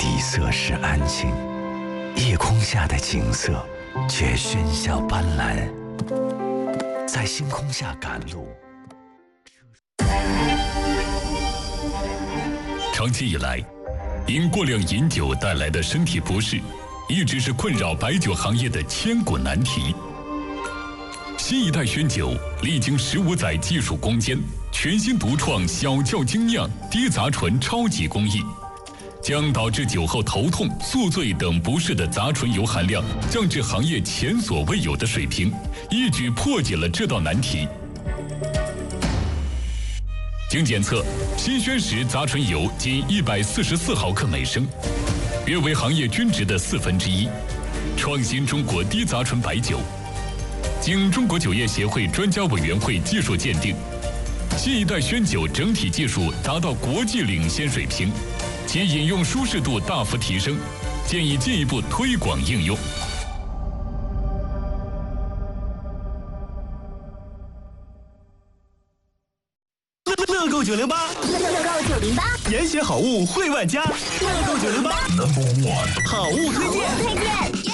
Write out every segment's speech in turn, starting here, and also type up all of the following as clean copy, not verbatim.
底色是安静，夜空下的景色却喧嚣斑斓。在星空下赶路。 长期以来，因过量饮酒带来的身体不适，一直是困扰白酒行业的千古难题。新一代轩酒历经15载技术攻坚，全新独创小窖精酿低杂醇超级工艺，将导致酒后头痛、宿醉等不适的杂醇油含量降至行业前所未有的水平，一举破解了这道难题。经检测，新轩石杂醇油仅144毫克每升，约为行业均值的1/4，创新中国低杂醇白酒。经中国酒业协会专家委员会技术鉴定，新一代轩酒整体技术达到国际领先水平，其饮用舒适度大幅提升，建议进一步推广应用。 乐购908， 乐购908， 严选好物惠万家。乐购908，好物推荐。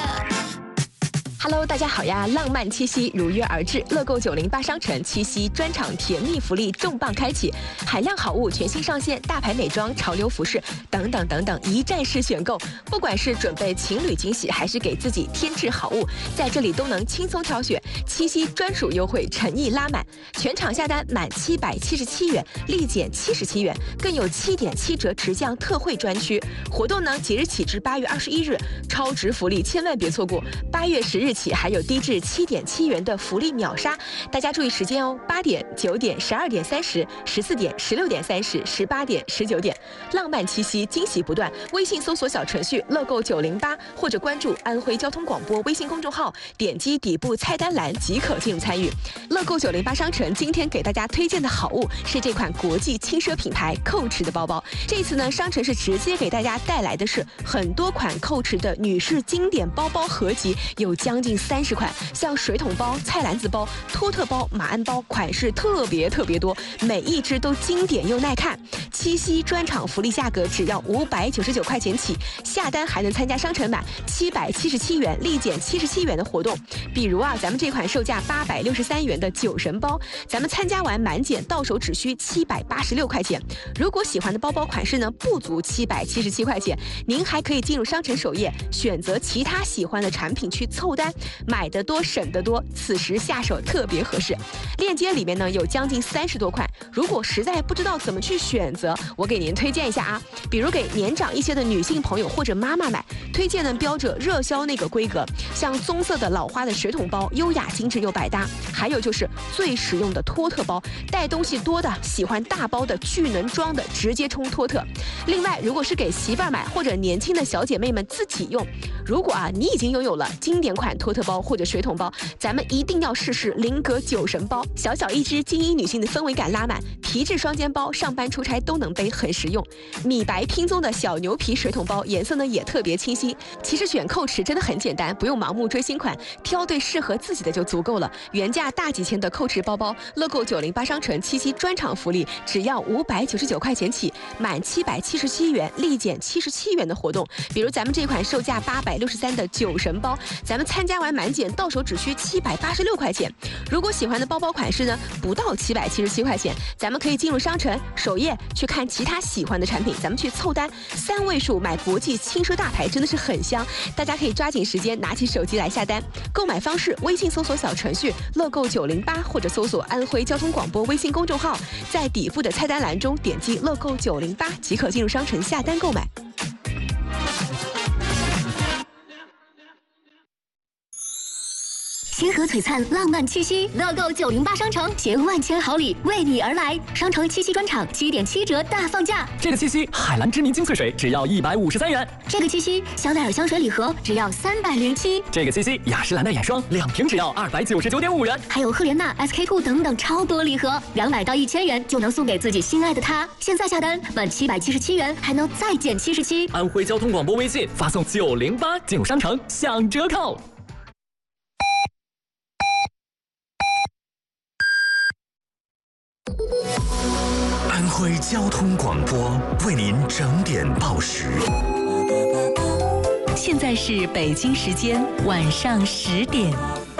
Hello， 大家好呀！浪漫七夕如约而至，乐购908商城七夕专场甜蜜福利重磅开启，海量好物全新上线，大牌美妆、潮流服饰等等等等，一站式选购。不管是准备情侣惊喜，还是给自己添置好物，在这里都能轻松挑选。七夕专属优惠诚意拉满，全场下单满777元，立减77元，更有7.7折直降特惠专区。活动呢，即日起至8月21日，超值福利千万别错过。8月10日起还有低至7.7元的福利秒杀，大家注意时间哦！8点、9点、12点30、14点、16点30、18点、19点，浪漫七夕，惊喜不断。微信搜索小程序乐购908，或者关注安徽交通广播微信公众号，点击底部菜单栏即可进入参与。乐购908商城今天给大家推荐的好物是这款国际轻奢品牌Coach的包包。这次呢，商城是直接给大家带来的是很多款Coach的女士经典包包合集，有将近30款，像水桶包、菜篮子包、托特包、马鞍包，款式特别多，每一只都经典又耐看。七夕专场福利价格只要599块钱起，下单还能参加商城满777元立减77元的活动。比如啊，咱们这款售价863元的酒神包，咱们参加完满减到手只需786块钱。如果喜欢的包包款式呢不足777块钱，您还可以进入商城首页，选择其他喜欢的产品去凑单，买得多省得多，此时下手特别合适。链接里面呢有将近30多款，如果实在不知道怎么去选择，我给您推荐一下啊。比如给年长一些的女性朋友或者妈妈买，推荐呢标着热销那个规格，像棕色的老花的水桶包，优雅精致又百搭。还有就是最实用的托特包，带东西多的、喜欢大包的、巨能装的，直接冲托特。另外，如果是给媳妇儿买或者年轻的小姐妹们自己用，如果啊你已经拥有了经典款托特包或者水桶包，咱们一定要试试菱格酒神包，小小一只，精英女性的氛围感拉满，皮质双肩包，上班出差都能背，很实用。米白拼宗的小牛皮水桶包，颜色呢也特别清新。其实选Coach真的很简单，不用盲目追新款，挑对适合自己的就足够了。原价大几千的Coach包包，乐购908商城七夕专场福利，只要599块钱起，满777元立减77元的活动。比如咱们这款售价863的酒神包，咱们参加完满减到手只需786块钱。如果喜欢的包包款式呢，不到777块钱，咱们可以进入商城首页去看其他喜欢的产品，咱们去凑单，3位数买国际轻奢大牌真的是很香，大家可以抓紧时间拿起手机来下单。购买方式：微信搜索小程序乐购908，或者搜索安徽交通广播微信公众号，在底部的菜单栏中点击乐购908即可进入商城下单购买。 星河璀璨，浪漫七夕，乐购908商城携万千好礼为你而来。商城七夕专场7.7折大放价， 这个七夕海蓝之谜精粹水只要153元， 这个七夕香奈儿香水礼盒只要307， 这个七夕雅诗兰黛眼霜2瓶只要299.5元， 还有赫莲娜、SK-2等等超多礼盒，200到1000元就能送给自己心爱的他。现在下单满777元还能再减77。 安徽交通广播微信发送908进入商城享折扣。 安徽交通广播为您整点报时现在是北京时间晚上10点。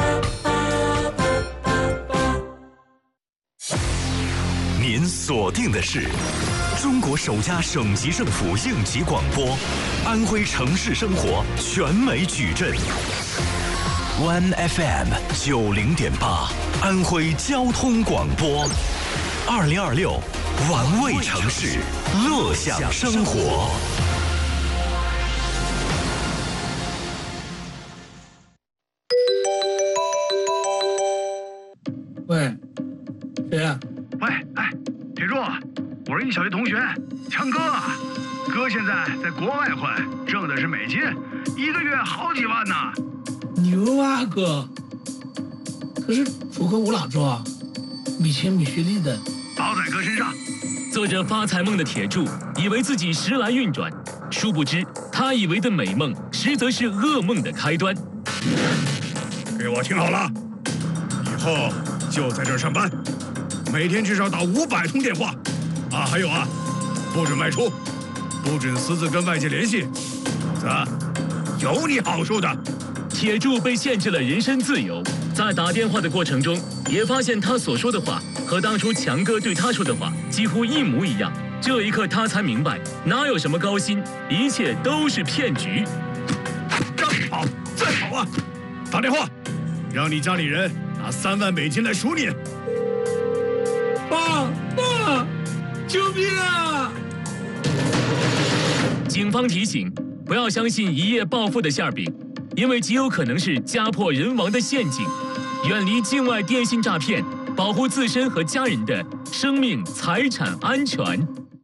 您锁定的是中国首家省级政府应急广播，安徽城市生活全美矩阵。One FM 90.8，安徽交通广播。2026，玩味城市，乐享生活。 喂，谁呀？ 喂，铁柱，我是你小学同学强哥，哥现在在国外混，挣的是美金，1个月好几万呢。 牛啊哥！可是楚河我哪知道啊？米钱米学历的， 包在哥身上。 做着发财梦的铁柱，以为自己时来运转，殊不知他以为的美梦，实则是噩梦的开端。 给我听好了，以后就在这儿上班，每天至少打500通电话，还有不准外出，不准私自跟外界联系，否则有你好处的。 铁柱被限制了人身自由，在打电话的过程中，也发现他所说的话和当初强哥对他说的话几乎一模一样。这一刻，他才明白，哪有什么高薪，一切都是骗局。 让你跑，再跑啊！打电话，让你家里人拿3万美金来赎你。 爸，救命啊！ 警方提醒，不要相信一夜暴富的馅饼，因为极有可能是家破人亡的陷阱。远离境外电信诈骗，保护自身和家人的生命财产安全。